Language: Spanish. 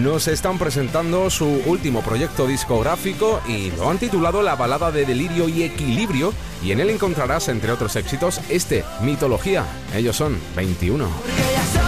nos están presentando su último proyecto discográfico y lo han titulado La balada de delirio y equilibrio, y en él encontrarás, entre otros éxitos, este, Mitología. Ellos son 21.